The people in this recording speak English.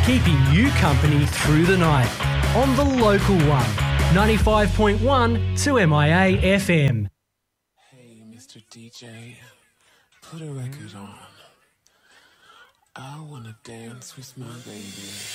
keeping you company through the night on the local one, 95.1 2MIA FM. Hey, Mr. DJ, put a record on. I wanna dance with my baby.